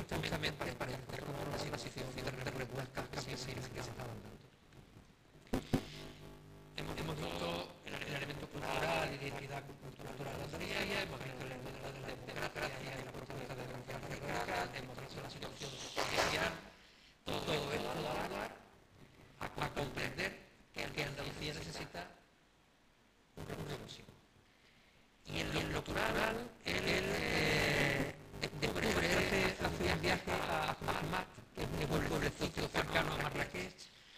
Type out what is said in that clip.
justamente para entender cómo la situación de respuestas que se estaban dando. Hemos visto el elemento cultural y de identidad cultural de Andalucía, hemos visto el elemento de la democracia y la propuesta de democracia radical, hemos visto la situación social. Todo esto da lugar a comprender que Andalucía necesita un revulsivo. Y en lo cultural, él descubre, hace un viaje a Ahmad, que es un pueblecito cercano a Marrakech,